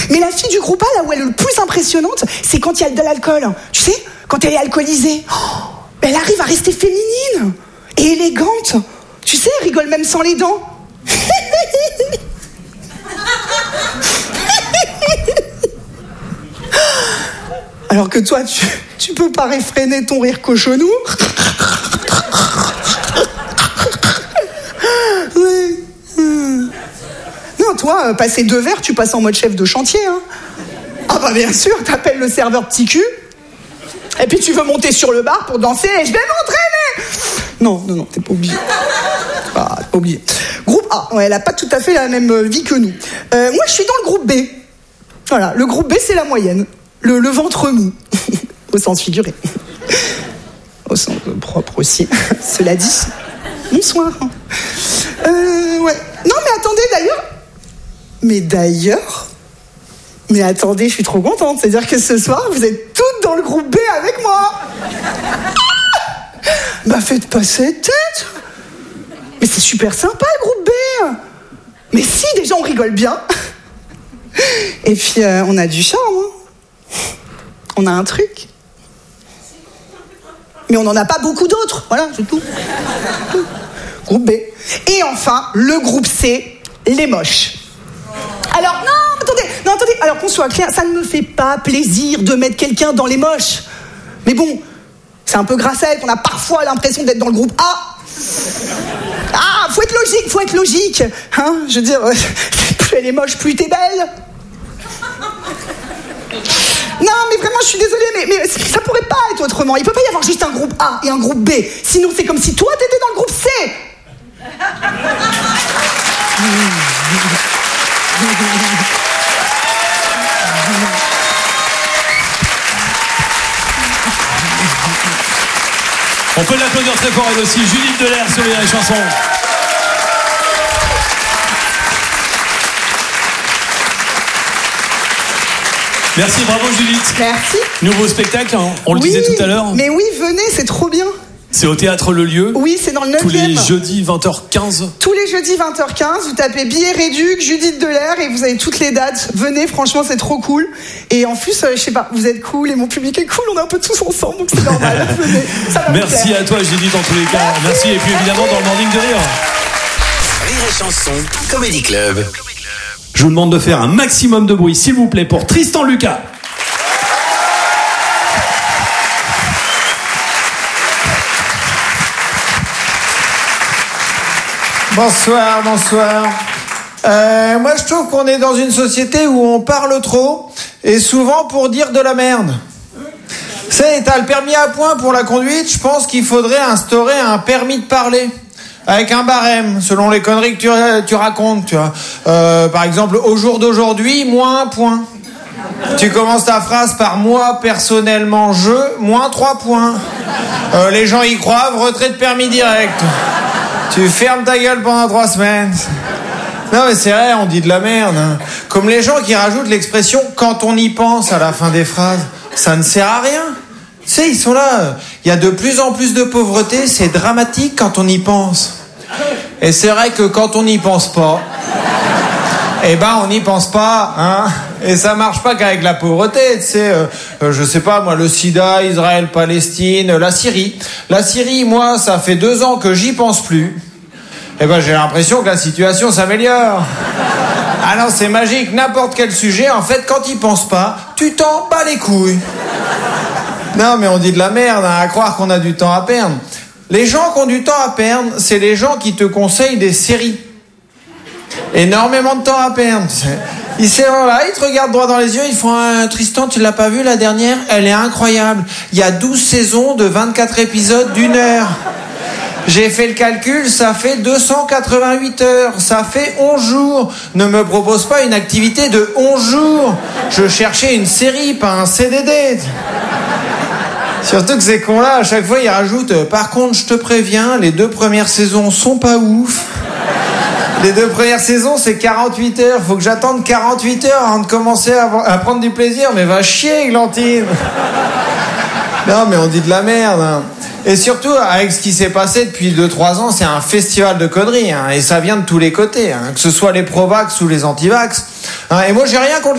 Mais la fille du groupe A, là où elle est le plus impressionnante, c'est quand il y a de l'alcool. Tu sais, quand elle est alcoolisée. Elle arrive à rester féminine et élégante. Tu sais, elle rigole même sans les dents. Alors que toi, tu peux pas réfréner ton rire cochonou. Non, toi, passer 2 verres, tu passes en mode chef de chantier. Hein. Ah bah bien sûr, t'appelles le serveur petit cul. Et puis tu veux monter sur le bar pour danser et je vais m'entraîner. Non, t'es pas obligé. Ah, t'es pas obligé. Groupe A, ouais, elle a pas tout à fait la même vie que nous. Moi, je suis dans le groupe B. Voilà, le groupe B, c'est la moyenne. Le ventre mou, au sens figuré. Au sens propre aussi, cela dit. Bonsoir. Ouais. Non, mais attendez, je suis trop contente. C'est-à-dire que ce soir, vous êtes toutes dans le groupe B avec moi. Bah, faites pas cette tête. Mais c'est super sympa, le groupe B. Mais si, déjà, on rigole bien. Et puis, on a du charme. Hein. On a un truc. Mais on n'en a pas beaucoup d'autres. Voilà, c'est tout. Groupe B. Et enfin, le groupe C, les moches. Alors, non, attendez. Alors, qu'on soit clair, ça ne me fait pas plaisir de mettre quelqu'un dans les moches. Mais bon, c'est un peu grâce à elle qu'on a parfois l'impression d'être dans le groupe A. Ah, faut être logique. Hein, je veux dire, plus elle est moche, plus t'es belle. Non, mais vraiment, je suis désolée, mais ça pourrait pas être autrement. Il peut pas y avoir juste un groupe A et un groupe B. Sinon, c'est comme si toi, t'étais dans le groupe C. On peut l'applaudir très fort, elle aussi. Judith Delair sur les chansons. Merci, bravo Judith. Merci. Nouveau spectacle, hein, on le disait tout à l'heure. Mais oui, venez, c'est trop bien. C'est au Théâtre Le Lieu. Oui, c'est dans le 9e. Tous les jeudis 20h15. Tous les jeudis 20h15, vous tapez billets réduc, Judith Delair et vous avez toutes les dates. Venez, franchement, c'est trop cool. Et en plus, je sais pas, vous êtes cool et mon public est cool, on est un peu tous ensemble, donc c'est normal. Venez, ça va. Merci à toi Judith en tous les cas. Merci et puis évidemment dans le Morning de Rire. Rire et Chanson, Comedy Club. Je vous demande de faire un maximum de bruit, s'il vous plaît, pour Tristan Lucas. Bonsoir. Moi, je trouve qu'on est dans une société où on parle trop et souvent pour dire de la merde. Tu sais, t'as le permis à points pour la conduite, je pense qu'il faudrait instaurer un permis de parler. Avec un barème, selon les conneries que tu racontes, tu vois. Par exemple, au jour d'aujourd'hui, moins un point. Tu commences ta phrase par moi, personnellement, moins 3 points. Les gens y croient, retrait de permis direct. Tu fermes ta gueule pendant 3 semaines. Non mais c'est vrai, on dit de la merde. Hein. Comme les gens qui rajoutent l'expression « quand on y pense » à la fin des phrases. Ça ne sert à rien. Tu sais, ils sont là. Il y a de plus en plus de pauvreté. C'est dramatique quand on y pense. Et c'est vrai que quand on n'y pense pas, on n'y pense pas. Hein. Et ça marche pas qu'avec la pauvreté. Tu sais, je sais pas moi, le sida, Israël, Palestine, la Syrie. La Syrie, moi, ça fait 2 ans que j'y pense plus. J'ai l'impression que la situation s'améliore. Ah non, c'est magique. N'importe quel sujet, en fait, quand y penses pas, tu t'en bats les couilles. Non, mais on dit de la merde, hein, à croire qu'on a du temps à perdre. Les gens qui ont du temps à perdre, c'est les gens qui te conseillent des séries. Énormément de temps à perdre. Ils sont là, ils te regardent droit dans les yeux, ils font « Tristan, tu l'as pas vue la dernière ? Elle est incroyable. Il y a 12 saisons de 24 épisodes d'1 heure. J'ai fait le calcul, ça fait 288 heures. Ça fait 11 jours. Ne me propose pas une activité de 11 jours. Je cherchais une série, pas un CDD. » Surtout que ces cons-là, à chaque fois, ils rajoutent « Par contre, je te préviens, les 2 premières saisons sont pas ouf. » Les 2 premières saisons, c'est 48 heures. Faut que j'attende 48 heures avant de commencer à prendre du plaisir. Mais va chier, Glantine. Non, mais on dit de la merde. Hein. Et surtout, avec ce qui s'est passé depuis 2-3 ans, c'est un festival de conneries. Hein, et ça vient de tous les côtés. Hein, que ce soit les pro-vax ou les anti-vax. Hein, et moi, j'ai rien contre